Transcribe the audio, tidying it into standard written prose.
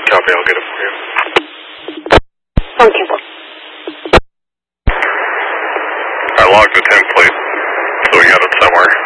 Copy, I'll get it for you. Thank you. I logged the template, so we got it somewhere.